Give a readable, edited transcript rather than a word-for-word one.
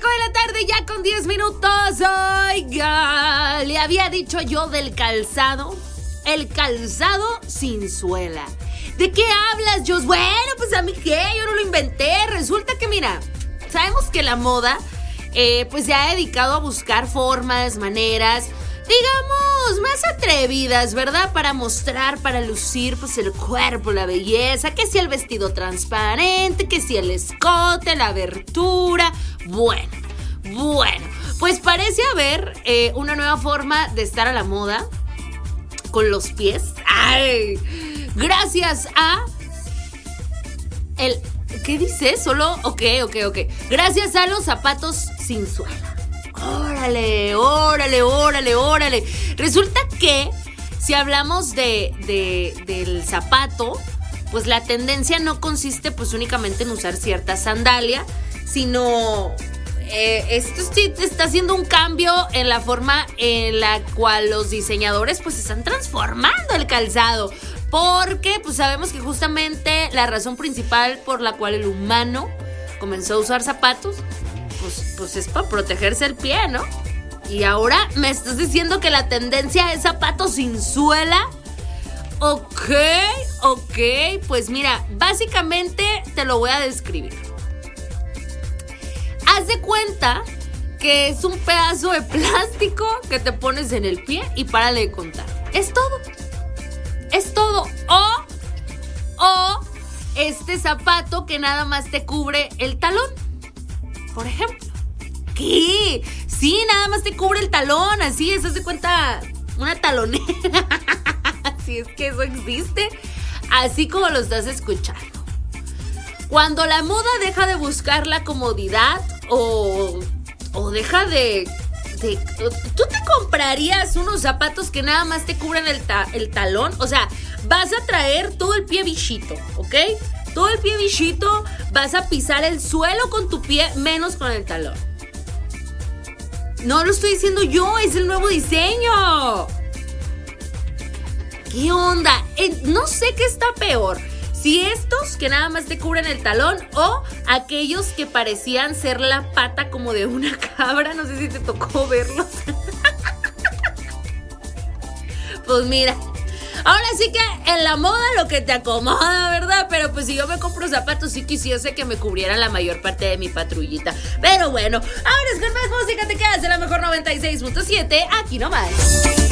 de la tarde, ya con 10 minutos. Oiga, le había dicho yo del calzado. El calzado sin suela. ¿De qué hablas, Jos? Bueno, pues a mí qué, yo no lo inventé. Resulta que, mira, sabemos que la moda pues se ha dedicado a buscar formas, maneras, digamos, más atrevidas, ¿verdad? Para mostrar, para lucir, pues el cuerpo, la belleza, que si el vestido transparente, que si el escote, la abertura. Bueno, pues parece haber una nueva forma de estar a la moda con los pies. ¡Ay! Gracias a ¿qué dice? Solo, ok. Gracias a los zapatos sin suela. Órale. Resulta que si hablamos del zapato, pues la tendencia no consiste pues únicamente en usar cierta sandalia, sino esto sí está haciendo un cambio en la forma en la cual los diseñadores pues están transformando el calzado. Porque pues sabemos que justamente la razón principal por la cual el humano comenzó a usar zapatos pues es para protegerse el pie, ¿no? Y ahora me estás diciendo que la tendencia es zapatos sin suela. Ok, pues mira, básicamente te lo voy a describir. Haz de cuenta que es un pedazo de plástico que te pones en el pie y párale de contar. Es todo. O este zapato que nada más te cubre el talón, por ejemplo. ¿Qué? Sí, nada más te cubre el talón, así es, haz de cuenta una talonera. Si es que eso existe, así como lo estás escuchando. Cuando la moda deja de buscar la comodidad o deja de... ¿Tú te comprarías unos zapatos que nada más te cubren el talón? O sea, vas a traer todo el pie bichito, ¿ok? Todo el pie bichito, vas a pisar el suelo con tu pie, menos con el talón. No lo estoy diciendo yo, es el nuevo diseño. ¿Qué onda? No sé qué está peor. Si estos que nada más te cubren el talón o aquellos que parecían ser la pata como de una cabra. No sé si te tocó verlos. Pues mira, ahora sí que en la moda lo que te acomoda, ¿verdad? Pero pues si yo me compro zapatos sí quisiese que me cubrieran la mayor parte de mi patrullita. Pero bueno, ahora es con más música, te quedas en la mejor 96.7, aquí nomás.